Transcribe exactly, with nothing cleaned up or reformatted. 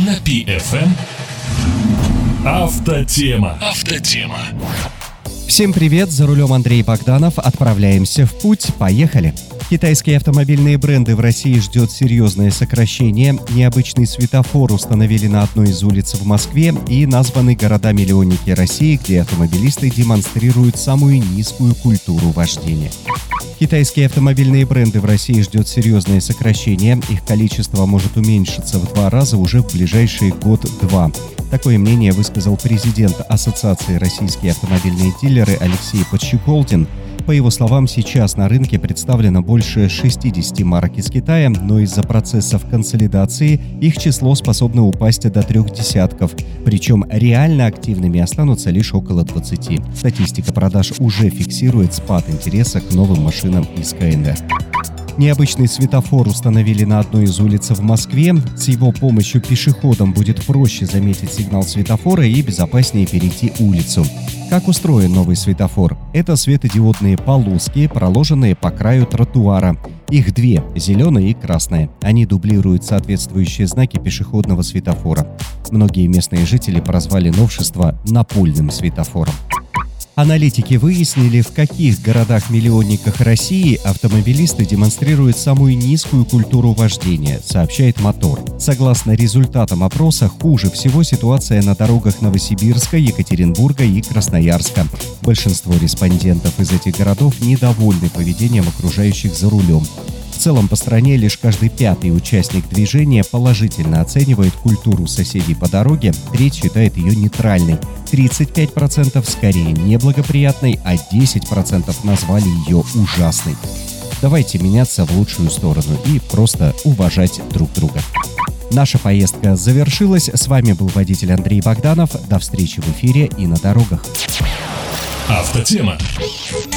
на пи эф эм. Автотема. Автотема. Всем привет, за рулем Андрей Богданов. Отправляемся в путь. Поехали! Китайские автомобильные бренды в России ждет серьезное сокращение. Необычный светофор установили на одной из улиц в Москве и названы города-миллионники России, где автомобилисты демонстрируют самую низкую культуру вождения. Китайские автомобильные бренды в России ждет серьезное сокращение. Их количество может уменьшиться в два раза уже в ближайший год-два. Такое мнение высказал президент Ассоциации «Российские автомобильные дилеры» Алексей Подщеколдин. По его словам, сейчас на рынке представлено больше шестидесяти марок из Китая, но из-за процессов консолидации их число способно упасть до трех десятков. Причем реально активными останутся лишь около двадцати. Статистика продаж уже фиксирует спад интереса к новым машинам из ка эн эр. Необычный светофор установили на одной из улиц в Москве. С его помощью пешеходам будет проще заметить сигнал светофора и безопаснее перейти улицу. Как устроен новый светофор? Это светодиодные полоски, проложенные по краю тротуара. Их две – зеленая и красная. Они дублируют соответствующие знаки пешеходного светофора. Многие местные жители прозвали новшество напольным светофором. Аналитики выяснили, в каких городах-миллионниках России автомобилисты демонстрируют самую низкую культуру вождения, сообщает Мотор. Согласно результатам опроса, хуже всего ситуация на дорогах Новосибирска, Екатеринбурга и Красноярска. Большинство респондентов из этих городов недовольны поведением окружающих за рулем. В целом по стране лишь каждый пятый участник движения положительно оценивает культуру соседей по дороге, треть считает ее нейтральной, тридцать пять процентов скорее неблагоприятной, а десять процентов назвали ее ужасной. Давайте меняться в лучшую сторону и просто уважать друг друга. Наша поездка завершилась. С вами был водитель Андрей Богданов. До встречи в эфире и на дорогах. Автотема.